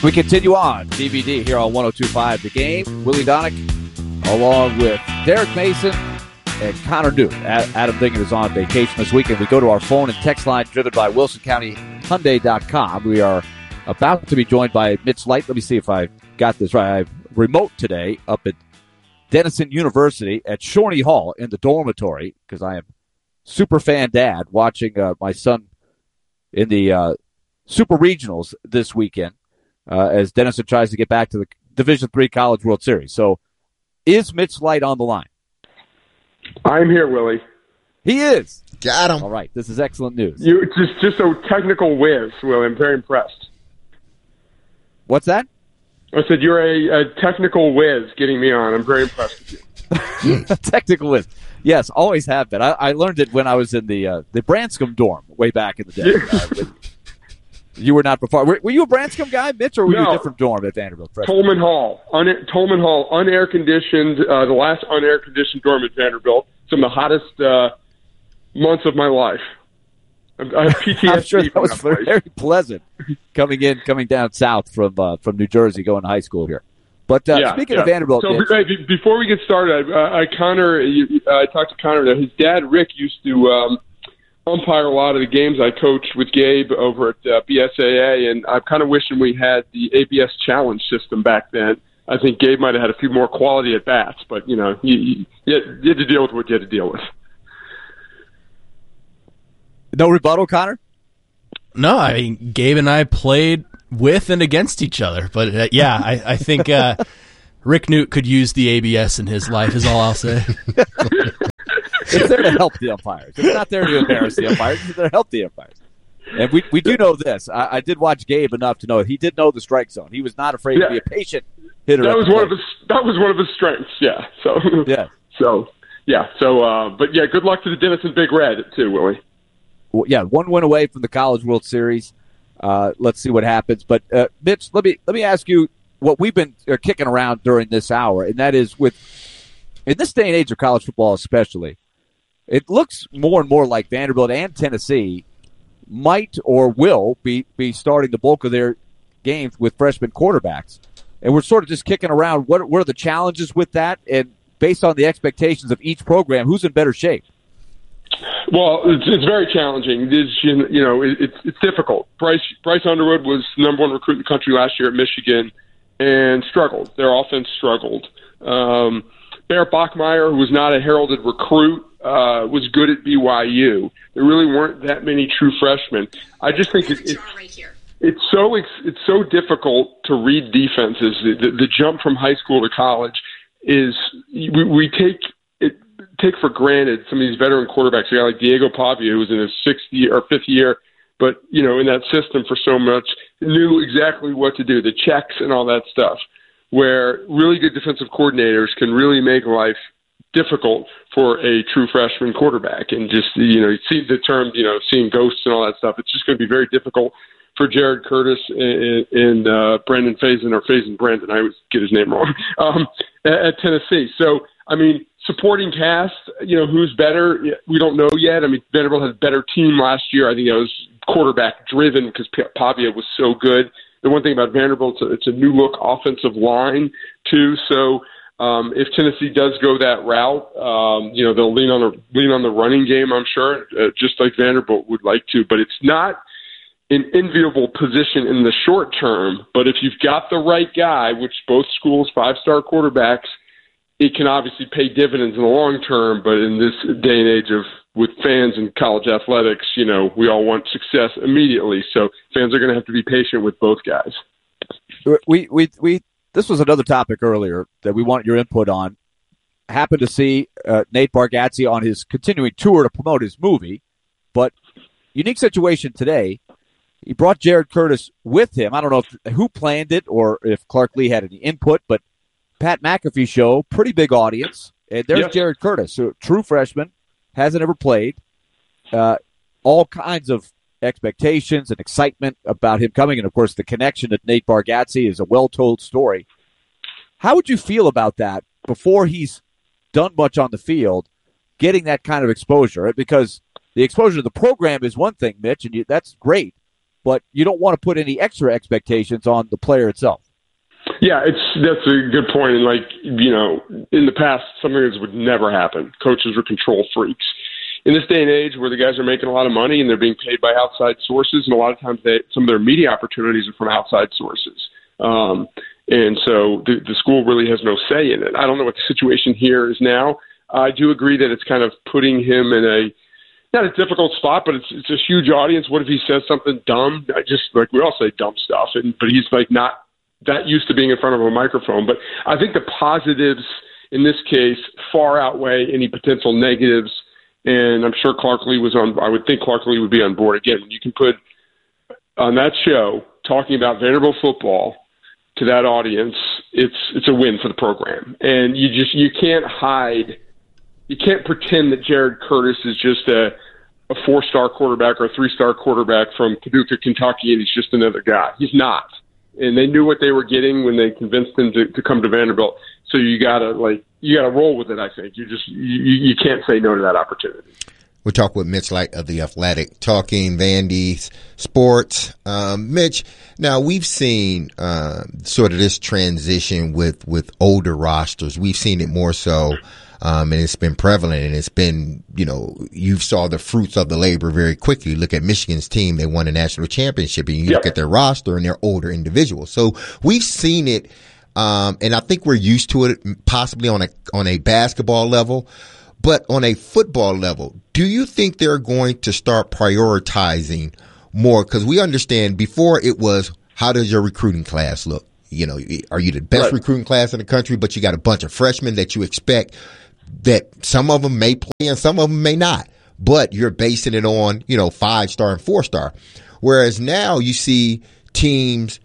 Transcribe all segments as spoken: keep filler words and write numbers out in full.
We continue on D V D here on one oh two point five The Game. Willie Donick along with Derek Mason and Connor Newton. Adam Diggin is on vacation this weekend. We go to our phone and text line driven by Wilson County Hyundai dot com. We are about to be joined by Mitch Light. Let me see if I got this right. I'm remote today up at Denison University at Shorney Hall in the dormitory because I am super fan dad watching uh, my son in the uh, Super Regionals this weekend. Uh, as Denison tries to get back to the Division three College World Series. So, is Mitch Light on the line? I'm here, Willie. He is. Got him. All right. This is excellent news. You just just a technical whiz, Willie. I'm very impressed. What's that? I said you're a, a technical whiz getting me on. I'm very impressed with you. Technical whiz. Yes, always have been. I, I learned it when I was in the uh, the Branscombe dorm way back in the day. Uh, with, You were not before. Were, were you a Branscombe guy, Mitch, or were no. you a different dorm at Vanderbilt? Tolman Hall. Un- Tolman Hall, unair conditioned, uh, the last unair conditioned dorm at Vanderbilt. Some of the hottest uh, months of my life. I have P T S D. I'm sure that from was that place. very pleasant coming in, coming down south from uh, from New Jersey, going to high school here. But uh, yeah, speaking yeah. of Vanderbilt, so Mitch, be- before we get started, I, I Connor, you, I talked to Connor. That his dad Rick used to um, umpire a lot of the games I coached with Gabe over at uh, B S A A, and I'm kind of wishing we had the A B S challenge system back then. I think Gabe might have had a few more quality at bats, but you know, you, you, you had to deal with what you had to deal with. No rebuttal, Connor? No, I mean, Gabe and I played with and against each other, but uh, yeah, I, I think uh, Rick Newt could use the A B S in his life, is all I'll say. It's there to help the umpires. It's not there to embarrass the umpires. It's there to help the umpires. And we we do know this. I, I did watch Gabe enough to know he did know the strike zone. He was not afraid Yeah. to be a patient hitter. That at was the one of plate. his. That was one of his strengths. Yeah. So. Yeah. So. Yeah. So. Uh, but yeah. Good luck to the Denison Big Red too, Willie. Well, yeah, one win away from the College World Series. Uh, let's see what happens. But uh, Mitch, let me let me ask you what we've been uh, kicking around during this hour, and that is with in this day and age of college football, especially. It looks more and more like Vanderbilt and Tennessee might or will be, be starting the bulk of their games with freshman quarterbacks. And we're sort of just kicking around what, what are the challenges with that, and based on the expectations of each program, who's in better shape? Well, it's, it's very challenging. It's, you know, it, it's it's difficult. Bryce Bryce Underwood was number one recruit in the country last year at Michigan and struggled. Their offense struggled. Um, Barrett Bachmeier, who was not a heralded recruit, uh, was good at B Y U. There really weren't that many true freshmen. I just think it, it's it's so it's, it's so difficult to read defenses. The, the, the jump from high school to college is we, we take it take for granted some of these veteran quarterbacks. A guy like Diego Pavia, who was in his sixth year or fifth year, but you know in that system for so much, knew exactly what to do, the checks and all that stuff. Where really good defensive coordinators can really make life difficult for a true freshman quarterback. And just, you know, you see the term, you know, seeing ghosts and all that stuff. It's just going to be very difficult for Jared Curtis and, and uh, Brandon Faison, or Faison Brandon, I always get his name wrong, um, at, at Tennessee. So, I mean, supporting cast, you know, who's better, we don't know yet. I mean, Vanderbilt had a better team last year. I think it was quarterback driven because Pavia was so good. The one thing about Vanderbilt, it's a, it's a new look offensive line too. So um, if Tennessee does go that route, um, you know they'll lean on the lean on the running game. I'm sure, uh, just like Vanderbilt would like to. But it's not an enviable position in the short term. But if you've got the right guy, which both schools five star quarterbacks, it can obviously pay dividends in the long term. But in this day and age of with fans in college athletics, you know, we all want success immediately. So fans are going to have to be patient with both guys. We, we, we, this was another topic earlier that we want your input on. Happened to see uh, Nate Bargatze on his continuing tour to promote his movie, but unique situation today. He brought Jared Curtis with him. I don't know if, who planned it or if Clark Lee had any input, but Pat McAfee show, pretty big audience. And there's Yep. Jared Curtis, a true freshman. Hasn't ever played. Uh, all kinds of expectations and excitement about him coming. And, of course, the connection to Nate Bargatze is a well-told story. How would you feel about that before he's done much on the field, getting that kind of exposure? Because the exposure to the program is one thing, Mitch, and you, that's great. but you don't want to put any extra expectations on the player itself. Yeah, it's that's a good point. And like, you know, in the past, something like this would never happen. Coaches were control freaks. In this day and age where the guys are making a lot of money and they're being paid by outside sources, and a lot of times they, some of their media opportunities are from outside sources. Um, and so the, the school really has no say in it. I don't know what the situation here is now. I do agree that it's kind of putting him in a, not a difficult spot, but it's it's a huge audience. What if he says something dumb? I just, like, we all say dumb stuff, and but he's like not that used to being in front of a microphone. But I think the positives in this case far outweigh any potential negatives. And I'm sure Clark Lee was on, I would think Clark Lee would be on board. Again, when you can put on that show talking about Vanderbilt football to that audience, it's it's a win for the program. And you just, you can't hide, you can't pretend that Jared Curtis is just a, a four-star quarterback or a three-star quarterback from Paducah, Kentucky, and he's just another guy. He's not. And they knew what they were getting when they convinced him to, to come to Vanderbilt. So you gotta like you gotta roll with it. I think you just you, you can't say no to that opportunity. We'll talk with Mitch Light of The Athletic, talking Vandy sports. Um, Mitch, now we've seen uh, sort of this transition with with older rosters. We've seen it more so. Um, and it's been prevalent, and it's been, you know, you saw the fruits of the labor very quickly. Look at Michigan's team. They won a national championship, and you yep. look at their roster and they're older individuals. So we've seen it. Um, and I think we're used to it possibly on a, on a basketball level, but on a football level, do you think they're going to start prioritizing more? Cause we understand before it was, how does your recruiting class look? You know, are you the best right. recruiting class in the country, but you got a bunch of freshmen that you expect that some of them may play and some of them may not, but you're basing it on, you know, five star and four star. Whereas now you see teams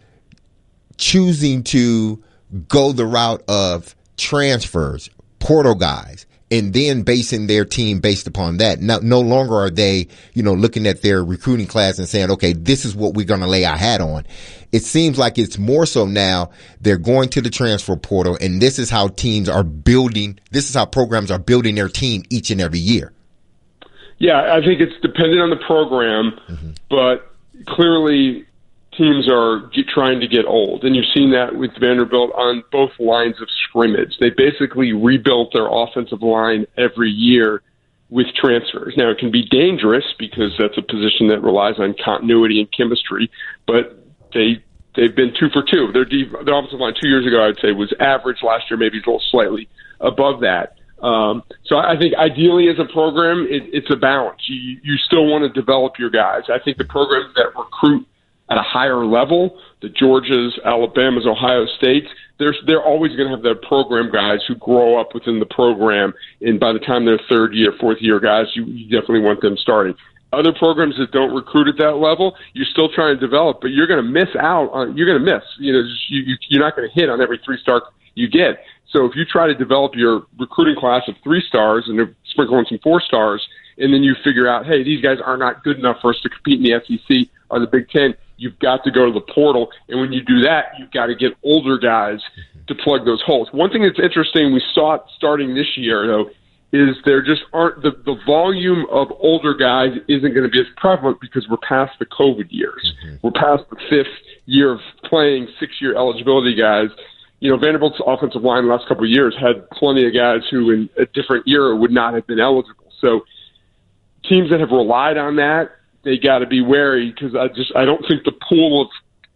choosing to go the route of transfers, portal guys, and then basing their team based upon that. No, no longer are they, you know, looking at their recruiting class and saying, okay, this is what we're going to lay our hat on. It seems like it's more so now they're going to the transfer portal, and this is how teams are building, this is how programs are building their team each and every year. Yeah, I think it's dependent on the program, mm-hmm. but clearly teams are get, trying to get old, and you've seen that with Vanderbilt on both lines of scrimmage. They basically rebuilt their offensive line every year with transfers. Now, it can be dangerous because that's a position that relies on continuity and chemistry, but they, they've been two for two. Their, deep, their offensive line two years ago, I would say, was average. Last year, maybe a little slightly above that. Um, so I think ideally as a program, it, it's a balance. You, you still want to develop your guys. I think the programs that recruit at a higher level, the Georgias, Alabamas, Ohio States, they're, they're always going to have their program guys who grow up within the program, and by the time they're third year, fourth year guys, you, you definitely want them starting. Other programs that don't recruit at that level, you're still trying to develop, but you're going to miss out on, you're going to miss, you know, you, you, you're not going to hit on every three star you get. So if you try to develop your recruiting class of three stars and sprinkle in some four stars, and then you figure out, hey, these guys are not good enough for us to compete in the S E C or the Big Ten, you've got to go to the portal. And when you do that, you've got to get older guys to plug those holes. One thing that's interesting, we saw it starting this year, though, is there just aren't the, the volume of older guys isn't going to be as prevalent because we're past the COVID years. Mm-hmm. We're past the fifth year of playing six-year eligibility guys. You know, Vanderbilt's offensive line the last couple of years had plenty of guys who in a different era would not have been eligible. So teams that have relied on that, they got to be wary because I just I don't think the pool of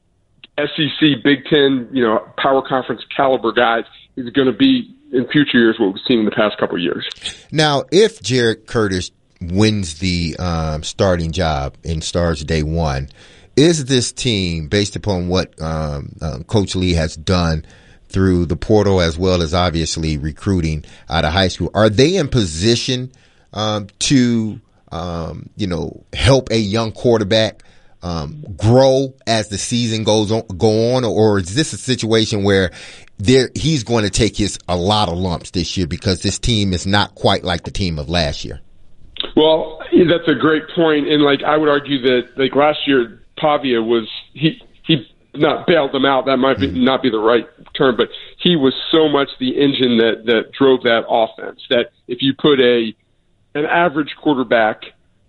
S E C, Big Ten, you know, power conference caliber guys is going to be in future years what we've seen in the past couple of years. Now, if Jared Curtis wins the um, starting job and starts day one, is this team, based upon what um, uh, Coach Lee has done through the portal as well as obviously recruiting out of high school, are they in position um, to, um, you know, help a young quarterback um, grow as the season goes on, go on, or is this a situation where there he's going to take his a lot of lumps this year because this team is not quite like the team of last year? Well, that's a great point, and like I would argue that like last year, Pavia was he he not bailed them out. That might be, not be the right term, but he was so much the engine that that drove that offense. That if you put a an average quarterback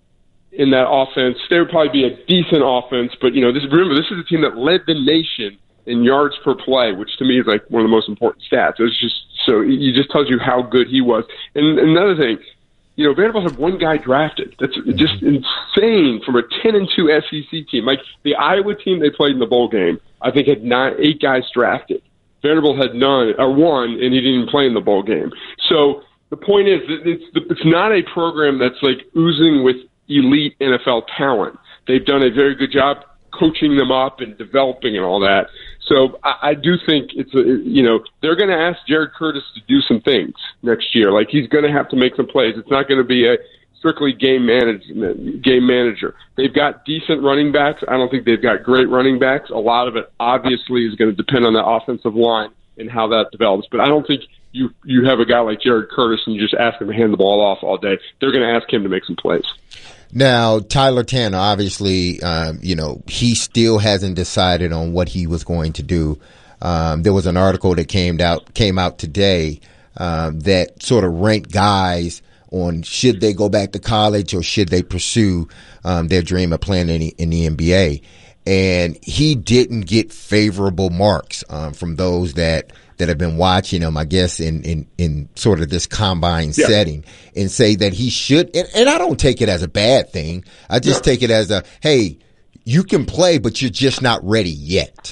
in that offense. They would probably be a decent offense, but you know, this remember this is a team that led the nation in yards per play, which to me is like one of the most important stats. It's just so it just tells you how good he was. And another thing, you know, Vanderbilt had one guy drafted. That's just insane from a ten and two S E C team. Like the Iowa team they played in the bowl game, I think had nine, eight guys drafted. Vanderbilt had none or one, and he didn't even play in the bowl game. So the point is, it's it's not a program that's like oozing with elite N F L talent. They've done a very good job coaching them up and developing and all that. So I, I do think it's a, you know, they're going to ask Jared Curtis to do some things next year. Like he's going to have to make some plays. It's not going to be a strictly game management game manager. They've got decent running backs. I don't think they've got great running backs. A lot of it obviously is going to depend on the offensive line and how that develops. But I don't think you you have a guy like Jared Curtis and you just ask him to hand the ball off all day. They're going to ask him to make some plays. Now, Tyler Tanner, obviously, um, you know, he still hasn't decided on what he was going to do. Um, there was an article that came out came out today um, that sort of ranked guys on should they go back to college or should they pursue um, their dream of playing in the, in the N B A. And he didn't get favorable marks um, from those that that have been watching him, I guess, in, in, in sort of this combine yeah. setting and say that he should. And, and I don't take it as a bad thing. I just yeah. take it as a, hey, you can play, but you're just not ready yet.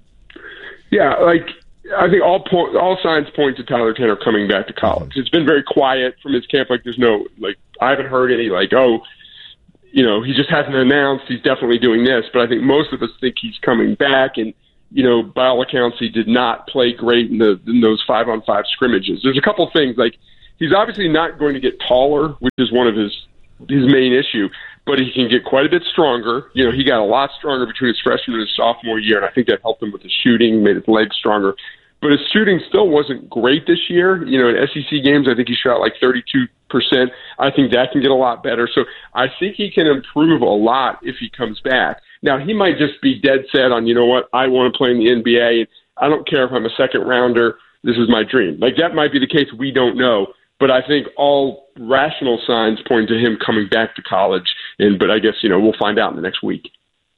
Yeah, like I think all po- all signs point to Tyler Tanner coming back to college. Mm-hmm. It's been very quiet from his camp. Like there's no, like I haven't heard any like, oh, you know, he just hasn't announced he's definitely doing this. But I think most of us think he's coming back. And you know, by all accounts, he did not play great in, the, in those five-on-five scrimmages. There's a couple things, like he's obviously not going to get taller, which is one of his his main issue, but he can get quite a bit stronger. You know, he got a lot stronger between his freshman and his sophomore year, and I think that helped him with his shooting, made his legs stronger. But his shooting still wasn't great this year. You know, in S E C games, I think he shot like thirty-two percent. I think that can get a lot better. So I think he can improve a lot if he comes back. Now, he might just be dead set on, you know what, I want to play in the N B A. I don't care if I'm a second rounder. This is my dream. Like, that might be the case. We don't know. But I think all rational signs point to him coming back to college. And But I guess, you know, we'll find out in the next week.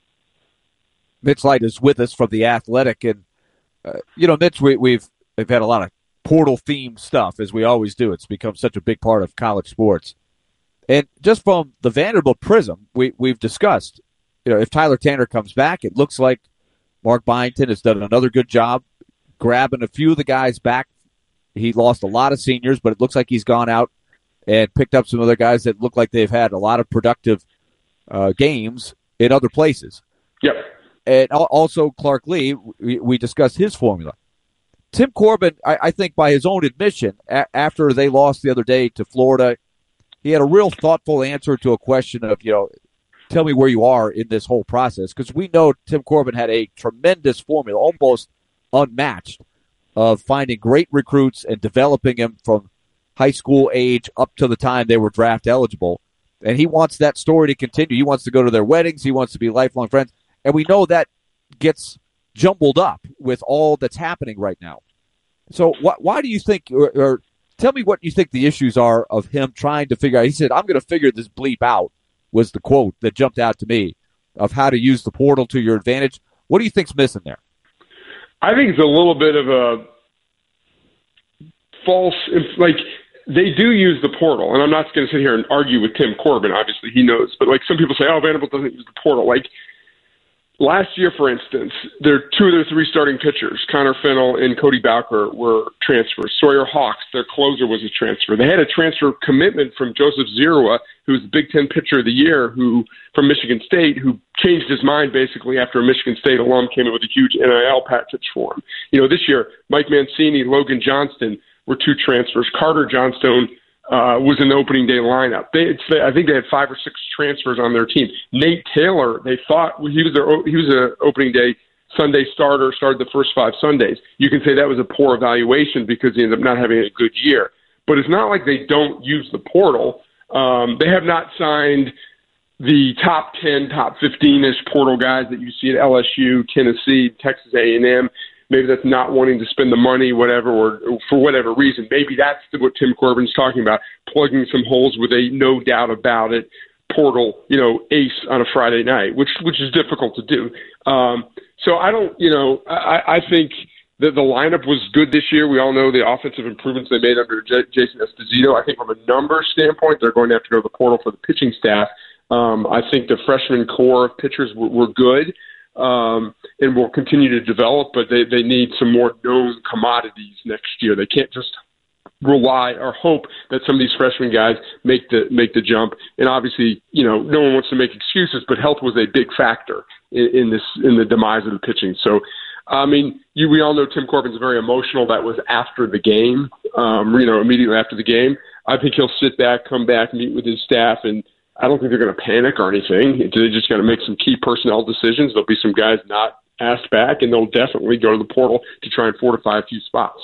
Mitch Light is with us from The Athletic. And, uh, you know, Mitch, we, we've, we've had a lot of portal-themed stuff, as we always do. It's become such a big part of college sports. And just from the Vanderbilt prism, we, we've discussed, you know, if Tyler Tanner comes back, it looks like Mark Byington has done another good job grabbing a few of the guys back. He lost a lot of seniors, but it looks like he's gone out and picked up some other guys that look like they've had a lot of productive uh, games in other places. Yep. And also Clark Lea, we, we discussed his formula. Tim Corbin, I, I think by his own admission, a- after they lost the other day to Florida, he had a real thoughtful answer to a question of, you know, tell me where you are in this whole process, because we know Tim Corbin had a tremendous formula, almost unmatched, of finding great recruits and developing them from high school age up to the time they were draft eligible. And he wants that story to continue. He wants to go to their weddings. He wants to be lifelong friends. And we know that gets jumbled up with all that's happening right now. So wh- why do you think, or, or tell me what you think the issues are of him trying to figure out. He said, I'm going to figure this bleep out, was the quote that jumped out to me, of how to use the portal to your advantage. What do you think's missing there? I think it's a little bit of a false, like, they do use the portal, and I'm not going to sit here and argue with Tim Corbin. Obviously, he knows. But, like, some people say, oh, Vanderbilt doesn't use the portal. Like, last year, for instance, their two of their three starting pitchers, Connor Fennell and Cody Bowker, were transfers. Sawyer Hawks, their closer, was a transfer. They had a transfer commitment from Joseph Zerua, who was the Big Ten Pitcher of the Year, who from Michigan State, who changed his mind basically after a Michigan State alum came in with a huge N I L package for him. You know, this year, Mike Mancini, Logan Johnston were two transfers. Carter Johnstone Uh, was in the opening day lineup. They, it's, I think they had five or six transfers on their team. Nate Taylor, they thought he was their, he was an opening day Sunday starter, started the first five Sundays. You can say that was a poor evaluation because he ended up not having a good year. But it's not like they don't use the portal. Um, they have not signed the top ten, top fifteen-ish portal guys that you see at L S U, Tennessee, Texas A and M. Maybe that's not wanting to spend the money, whatever, or, or for whatever reason. Maybe that's what Tim Corbin's talking about, plugging some holes where they no doubt about it. portal, you know, ace on a Friday night, which which is difficult to do. Um, so I don't, you know, I, I think that the lineup was good this year. We all know the offensive improvements they made under J- Jason Esposito. I think from a number standpoint, they're going to have to go to the portal for the pitching staff. Um, I think the freshman core of pitchers were, were good um, and will continue to develop, but they, they need some more known commodities next year. They can't just rely or hope that some of these freshman guys make the make the jump. And obviously, you know, no one wants to make excuses, but health was a big factor in, in this in the demise of the pitching. So, I mean, you, we all know Tim Corbin's very emotional. That was after the game, um, you know, immediately after the game. I think he'll sit back, come back, meet with his staff, and I don't think they're going to panic or anything. They're just going to make some key personnel decisions. There'll be some guys not asked back, and they'll definitely go to the portal to try and fortify a few spots.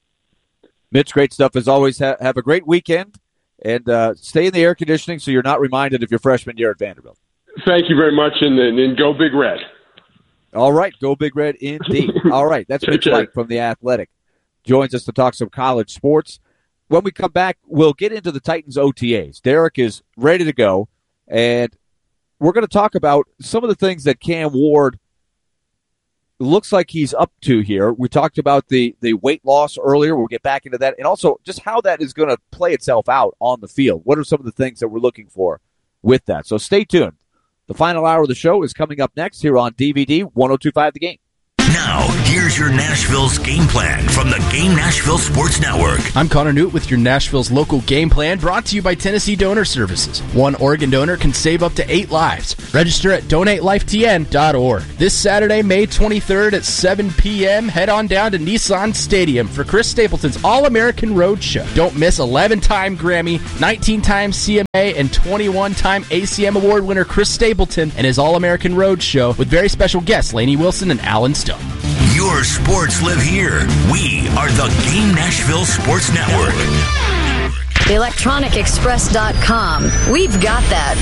Mitch, great stuff as always. Ha- have a great weekend, and uh, stay in the air conditioning so you're not reminded of your freshman year at Vanderbilt. Thank you very much, and, and, and go Big Red. All right, go Big Red indeed. All right, that's Mitch Light from The Athletic. Joins us to talk some college sports. When we come back, we'll get into the Titans O T As. Derek is ready to go, and we're going to talk about some of the things that Cam Ward looks like he's up to here. We talked about the, the weight loss earlier. We'll get back into that, and also just how that is going to play itself out on the field. What are some of the things that we're looking for with that? So stay tuned. The final hour of the show is coming up next here on D V D one oh two point five The Game. Now, here's your Nashville's game plan from the Game Nashville Sports Network. I'm Connor Newt with your Nashville's local game plan, brought to you by Tennessee Donor Services. One Oregon donor can save up to eight lives. Register at donate life t n dot org. This Saturday, May twenty-third at seven p.m., head on down to Nissan Stadium for Chris Stapleton's All-American Road Show. Don't miss eleven-time Grammy, nineteen-time C M A, and twenty-one-time A C M Award winner Chris Stapleton and his All-American Road Show with very special guests Lainey Wilson and Alan Stone. Your sports live here. We are the Game Nashville Sports Network. electronic express dot com. We've got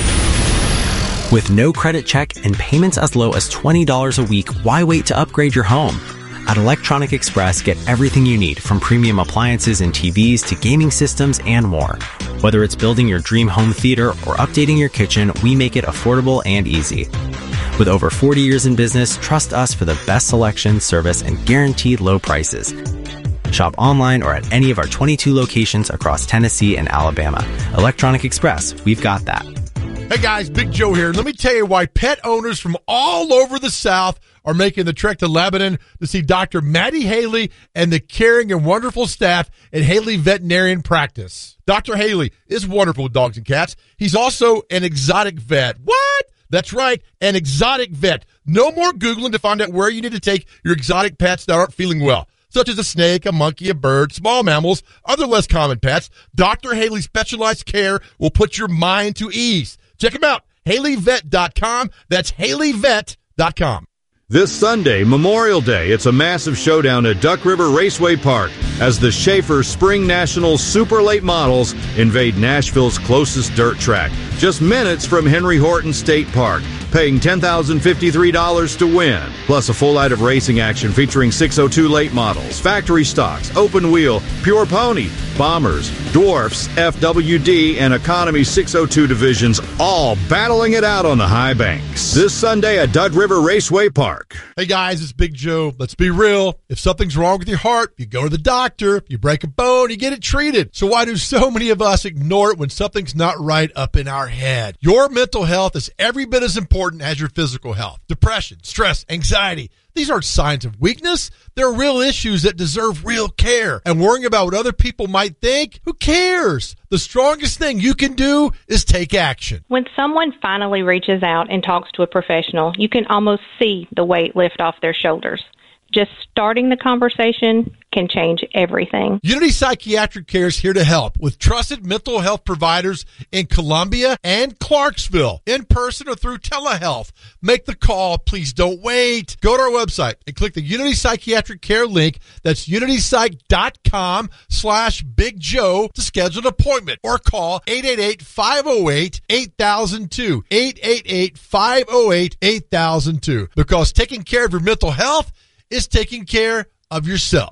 that. With no credit check and payments as low as twenty dollars a week, why wait to upgrade your home? At Electronic Express, get everything you need, from premium appliances and T Vs to gaming systems and more. Whether it's building your dream home theater or updating your kitchen, we make it affordable and easy. With over forty years in business, trust us for the best selection, service, and guaranteed low prices. Shop online or at any of our twenty-two locations across Tennessee and Alabama. Electronic Express, we've got that. Hey guys, Big Joe here. Let me tell you why pet owners from all over the South are making the trek to Lebanon to see Doctor Maddie Haley and the caring and wonderful staff at Haley Veterinarian Practice. Doctor Haley is wonderful with dogs and cats. He's also an exotic vet. What? That's right, an exotic vet. No more Googling to find out where you need to take your exotic pets that aren't feeling well, such as a snake, a monkey, a bird, small mammals, other less common pets. Doctor Haley's specialized care will put your mind to ease. Check him out, Haley Vet dot com. That's Haley Vet dot com. This Sunday, Memorial Day, it's a massive showdown at Duck River Raceway Park as the Schaefer Spring Nationals Super Late Models invade Nashville's closest dirt track, just minutes from Henry Horton State Park, paying ten thousand fifty-three dollars to win. Plus a full night of racing action featuring six oh two late models, factory stocks, open wheel, pure pony, bombers, dwarfs, F W D, and economy six oh two divisions, all battling it out on the high banks. This Sunday at Duck River Raceway Park. Hey guys, it's Big Joe. Let's be real. If something's wrong with your heart, you go to the doctor. You break a bone, you get it treated. So why do so many of us ignore it when something's not right up in our head? Your mental health is every bit as important as your physical health. Depression, stress, anxiety. These aren't signs of weakness. They're real issues that deserve real care. And worrying about what other people might think, who cares? The strongest thing you can do is take action. When someone finally reaches out and talks to a professional, you can almost see the weight lift off their shoulders. Just starting the conversation can change everything. Unity Psychiatric Care is here to help with trusted mental health providers in Columbia and Clarksville, in person or through telehealth. Make the call. Please don't wait. Go to our website and click the Unity Psychiatric Care link. That's unitypsych.com slash Big Joe to schedule an appointment, or call eight eight eight, five oh eight, eight thousand two, eight eight eight, five oh eight, eight thousand two, because taking care of your mental health is taking care of yourself.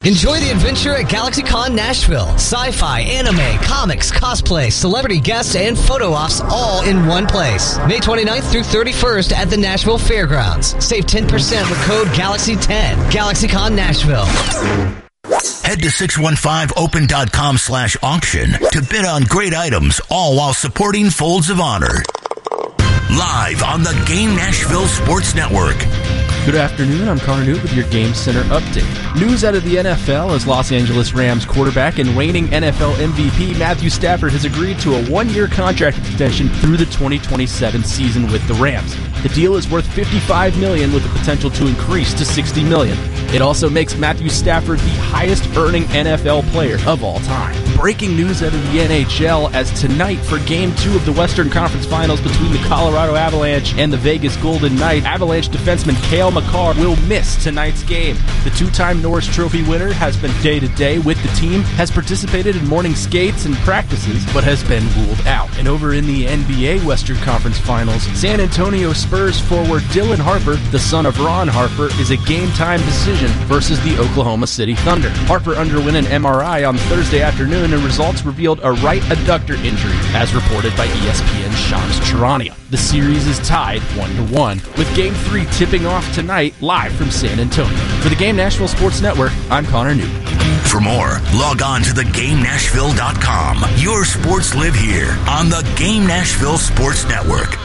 Enjoy the adventure at GalaxyCon Nashville. Sci-fi, anime, comics, cosplay, celebrity guests, and photo ops all in one place. May twenty-ninth through thirty-first at the Nashville Fairgrounds. Save ten percent with code Galaxy ten. GalaxyCon Nashville. Head to six one five open dot com slash auction to bid on great items, all while supporting Folds of Honor. Live on the Game Nashville Sports Network. Good afternoon, I'm Connor Newt with your Game Center update. News out of the N F L as Los Angeles Rams quarterback and reigning N F L M V P Matthew Stafford has agreed to a one-year contract extension through the twenty twenty-seven season with the Rams. The deal is worth fifty-five million dollars with the potential to increase to sixty million dollars. It also makes Matthew Stafford the highest-earning N F L player of all time. Breaking news out of the N H L as tonight for Game two of the Western Conference Finals between the Colorado Avalanche and the Vegas Golden Knights, Avalanche defenseman Cale Makar will miss tonight's game. The two-time Norris Trophy winner has been day-to-day with the team, has participated in morning skates and practices, but has been ruled out. And over in the N B A Western Conference Finals, San Antonio Spurs forward Dylan Harper, the son of Ron Harper, is a game-time decision versus the Oklahoma City Thunder. Harper underwent an M R I on Thursday afternoon, and results revealed a right adductor injury, as reported by E S P N's Shams Charania. The series is tied one to one, with Game three tipping off tonight live from San Antonio. For the Game Nashville Sports Network, I'm Connor Newt. For more, log on to the game nashville dot com. Your sports live here on the Game Nashville Sports Network.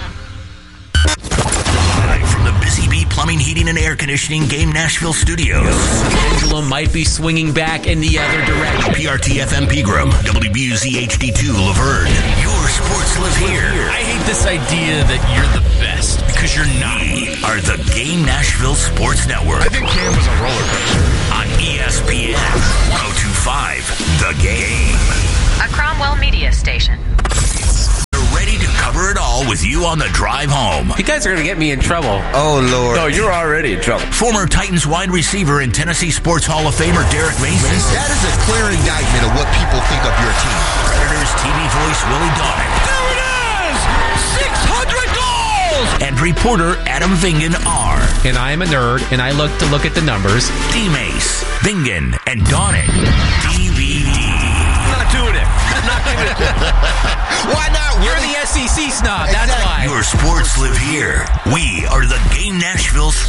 Live from the Busy Bee Plumbing, Heating, and Air Conditioning Game Nashville Studios. The pendulum might be swinging back in the other direction. P R T F M Pegram, W B U Z H D two Laverne. Your sports live here. I hate this idea that you're the best because you're not. We are the Game Nashville Sports Network. I think Cam was a roller coaster. On E S P N one oh two point five, The Game. A Cromwell media station. Ready to cover it all with you on the drive home. You guys are going to get me in trouble. Oh, Lord. No, you're already in trouble. Former Titans wide receiver and Tennessee Sports Hall of Famer Derek Mason. That is a clear indictment of what people think of your team. Predators T V voice Willie Donick. There it is! six hundred goals! And reporter Adam Vingan R. And I am a nerd, and I look to look at the numbers. D-Mace, Vingan, and Donick. D V D. I'm not doing it. I'm not doing it. Why not? You're the S E C snob. That's exactly. why. Your sports live here. We are the Game Nashville